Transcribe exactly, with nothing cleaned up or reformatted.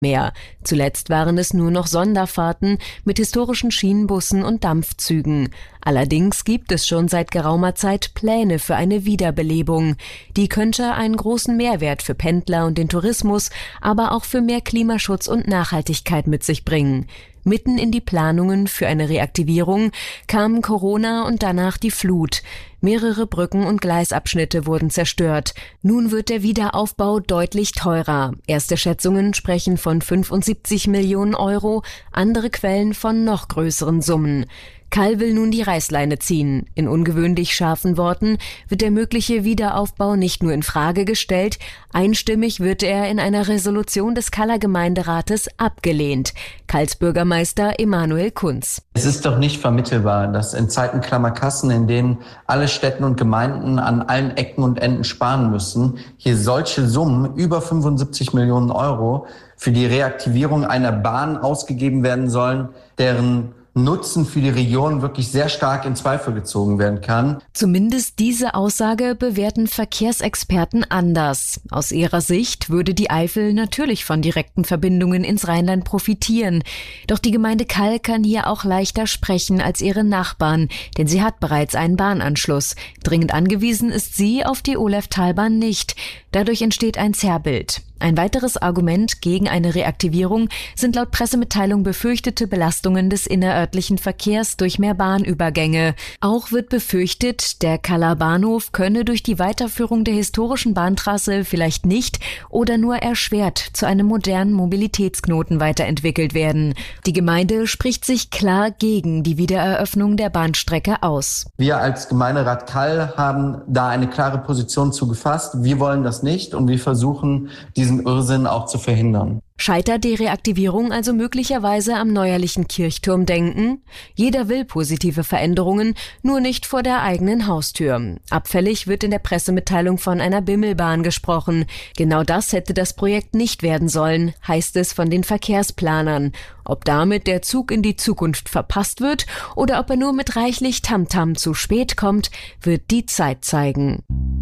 mehr. Zuletzt waren es nur noch Sonderfahrten mit historischen Schienenbussen und Dampfzügen. Allerdings gibt es schon seit geraumer Zeit Pläne für eine Wiederbelebung. Die könnte einen großen Mehrwert für Pendler und den Tourismus, aber auch für mehr Klimaschutz und Nachhaltigkeit mit sich bringen. Mitten in die Planungen für eine Reaktivierung kamen Corona und danach die Flut. Mehrere Brücken und Gleisabschnitte wurden zerstört. Nun wird der Wiederaufbau deutlich teurer. Erste Schätzungen sprechen von fünfundsiebzig Millionen Euro, andere Quellen von noch größeren Summen. Kall will nun die Reißleine ziehen. In ungewöhnlich scharfen Worten wird der mögliche Wiederaufbau nicht nur in Frage gestellt, einstimmig wird er in einer Resolution des Kaller Gemeinderates abgelehnt. Kalls Bürgermeister Emanuel Kunz. Es ist doch nicht vermittelbar, dass in Zeiten klammer Kassen, in denen alle Städte und Gemeinden an allen Ecken und Enden sparen müssen, hier solche Summen, über fünfundsiebzig Millionen Euro, für die Reaktivierung einer Bahn ausgegeben werden sollen, deren Nutzen für die Region wirklich sehr stark in Zweifel gezogen werden kann. Zumindest diese Aussage bewerten Verkehrsexperten anders. Aus ihrer Sicht würde die Eifel natürlich von direkten Verbindungen ins Rheinland profitieren. Doch die Gemeinde Kall kann hier auch leichter sprechen als ihre Nachbarn, denn sie hat bereits einen Bahnanschluss. Dringend angewiesen ist sie auf die Oleftalbahn nicht. Dadurch entsteht ein Zerrbild. Ein weiteres Argument gegen eine Reaktivierung sind laut Pressemitteilung befürchtete Belastungen des innerörtlichen Verkehrs durch mehr Bahnübergänge. Auch wird befürchtet, der Kaller Bahnhof könne durch die Weiterführung der historischen Bahntrasse vielleicht nicht oder nur erschwert zu einem modernen Mobilitätsknoten weiterentwickelt werden. Die Gemeinde spricht sich klar gegen die Wiedereröffnung der Bahnstrecke aus. Wir als Gemeinderat Kall haben da eine klare Position zu gefasst. Wir wollen das nicht und wir versuchen, diesen Irrsinn auch zu verhindern. Scheitert die Reaktivierung also möglicherweise am neuerlichen Kirchturmdenken? Jeder will positive Veränderungen, nur nicht vor der eigenen Haustür. Abfällig wird in der Pressemitteilung von einer Bimmelbahn gesprochen. Genau das hätte das Projekt nicht werden sollen, heißt es von den Verkehrsplanern. Ob damit der Zug in die Zukunft verpasst wird oder ob er nur mit reichlich Tamtam zu spät kommt, wird die Zeit zeigen.